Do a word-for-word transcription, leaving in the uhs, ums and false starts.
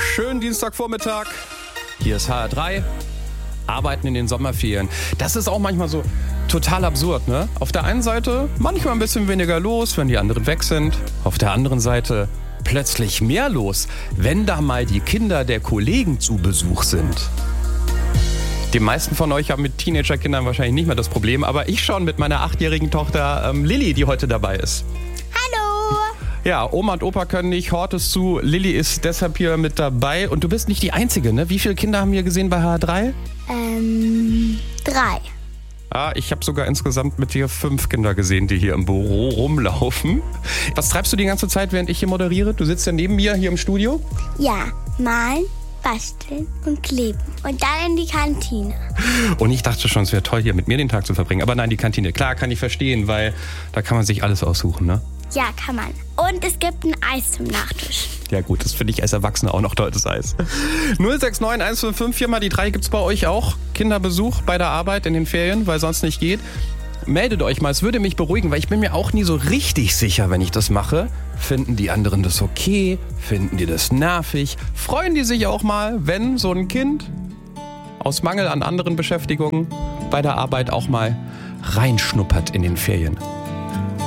Schönen Dienstagvormittag. Hier ist H R drei. Arbeiten in den Sommerferien. Das ist auch manchmal so total absurd, ne? Auf der einen Seite manchmal ein bisschen weniger los, wenn die anderen weg sind. Auf der anderen Seite plötzlich mehr los, wenn da mal die Kinder der Kollegen zu Besuch sind. Die meisten von euch haben mit Teenagerkindern wahrscheinlich nicht mehr das Problem, aber ich schon mit meiner achtjährigen Tochter ähm, Lilly, die heute dabei ist. Hallo! Ja, Oma und Opa können nicht, Hort ist zu, Lilly ist deshalb hier mit dabei und du bist nicht die Einzige, ne? Wie viele Kinder haben wir gesehen bei H R drei? Ähm, drei. Ah, ich habe sogar insgesamt mit dir fünf Kinder gesehen, die hier im Büro rumlaufen. Was treibst du die ganze Zeit, während ich hier moderiere? Du sitzt ja neben mir hier im Studio. Ja, malen, basteln und kleben. Und dann in die Kantine. Und ich dachte schon, es wäre toll, hier mit mir den Tag zu verbringen. Aber nein, die Kantine, klar, kann ich verstehen, weil da kann man sich alles aussuchen, ne? Ja, kann man. Und es gibt ein Eis zum Nachtisch. Ja gut, das finde ich als Erwachsener auch noch tolles Eis. null sechs neun eins fünf fünf vier mal die drei gibt's bei euch auch. Kinderbesuch bei der Arbeit in den Ferien, weil sonst nicht geht. Meldet euch mal, es würde mich beruhigen, weil ich bin mir auch nie so richtig sicher, wenn ich das mache. Finden die anderen das okay? Finden die das nervig? Freuen die sich auch mal, wenn so ein Kind aus Mangel an anderen Beschäftigungen bei der Arbeit auch mal reinschnuppert in den Ferien?